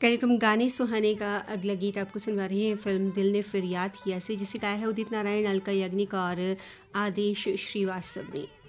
कार्यक्रम गाने सुहाने का अगला गीत आपको सुनवा रही है फिल्म दिल ने फिर याद किया से, जिसे गाया है उदित नारायण, अलका याग्निक और आदेश श्रीवास्तव ने।